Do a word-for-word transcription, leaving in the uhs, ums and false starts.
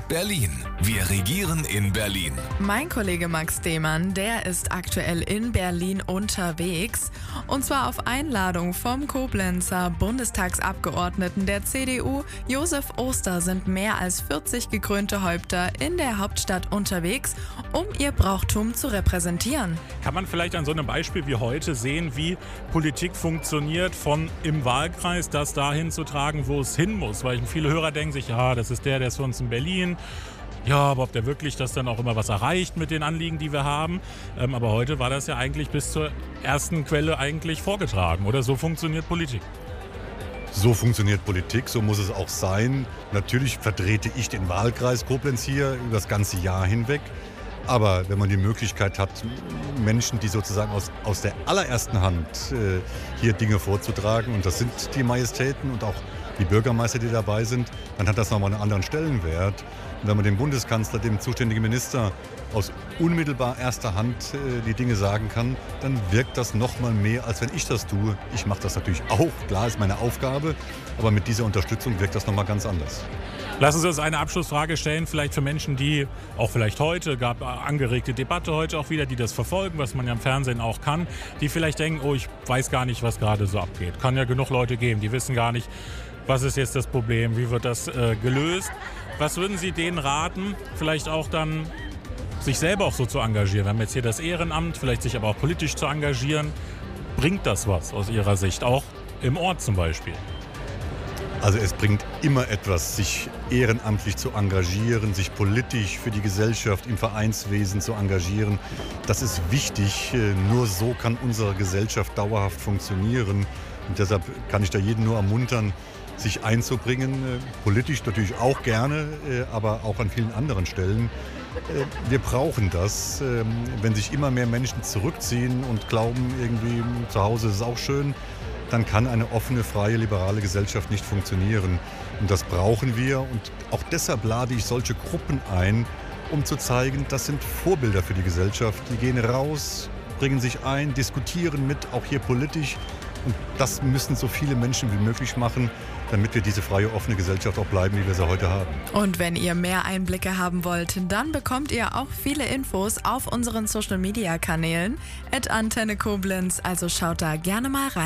Berlin. Wir regieren in Berlin. Mein Kollege Max Demann, der ist aktuell in Berlin unterwegs. Und zwar auf Einladung vom Koblenzer Bundestagsabgeordneten der C D U, Josef Oster, sind mehr als vierzig gekrönte Häupter in der Hauptstadt unterwegs, um ihr Brauchtum zu repräsentieren. Kann man vielleicht an so einem Beispiel wie heute sehen, wie Politik funktioniert, von im Wahlkreis das dahin zu tragen, wo es hin muss? Weil viele Hörer denken sich, ja, das ist der, der ist für uns in Berlin. Ja, aber ob der wirklich das dann auch immer was erreicht mit den Anliegen, die wir haben. Ähm, aber heute war das ja eigentlich bis zur ersten Quelle eigentlich vorgetragen. Oder so funktioniert Politik. So funktioniert Politik, so muss es auch sein. Natürlich vertrete ich den Wahlkreis Koblenz hier über das ganze Jahr hinweg. Aber wenn man die Möglichkeit hat, Menschen, die sozusagen aus, aus der allerersten Hand äh, hier Dinge vorzutragen, und das sind die Majestäten und auch die Bürgermeister, die dabei sind, dann hat das nochmal einen anderen Stellenwert. Und wenn man dem Bundeskanzler, dem zuständigen Minister aus unmittelbar erster Hand äh, die Dinge sagen kann, dann wirkt das nochmal mehr, als wenn ich das tue. Ich mache das natürlich auch, klar, ist meine Aufgabe, aber mit dieser Unterstützung wirkt das nochmal ganz anders. Lassen Sie uns eine Abschlussfrage stellen, vielleicht für Menschen, die auch vielleicht heute, gab angeregte Debatte heute auch wieder, die das verfolgen, was man ja im Fernsehen auch kann, die vielleicht denken, oh, ich weiß gar nicht, was gerade so abgeht. Kann ja genug Leute geben, die wissen gar nicht, was ist jetzt das Problem, wie wird das äh, gelöst. Was würden Sie denen raten, vielleicht auch dann sich selber auch so zu engagieren? Wir haben jetzt hier das Ehrenamt, vielleicht sich aber auch politisch zu engagieren. Bringt das was aus Ihrer Sicht, auch im Ort zum Beispiel? Also es bringt immer etwas, sich ehrenamtlich zu engagieren, sich politisch für die Gesellschaft im Vereinswesen zu engagieren. Das ist wichtig. Nur so kann unsere Gesellschaft dauerhaft funktionieren. Und deshalb kann ich da jeden nur ermuntern, sich einzubringen. Politisch natürlich auch gerne, aber auch an vielen anderen Stellen. Wir brauchen das. Wenn sich immer mehr Menschen zurückziehen und glauben, irgendwie zu Hause ist es auch schön, dann kann eine offene, freie, liberale Gesellschaft nicht funktionieren. Und das brauchen wir. Und auch deshalb lade ich solche Gruppen ein, um zu zeigen, das sind Vorbilder für die Gesellschaft. Die gehen raus, bringen sich ein, diskutieren mit, auch hier politisch. Und das müssen so viele Menschen wie möglich machen, damit wir diese freie, offene Gesellschaft auch bleiben, wie wir sie heute haben. Und wenn ihr mehr Einblicke haben wollt, dann bekommt ihr auch viele Infos auf unseren Social-Media-Kanälen at Antenne Koblenz. Also schaut da gerne mal rein.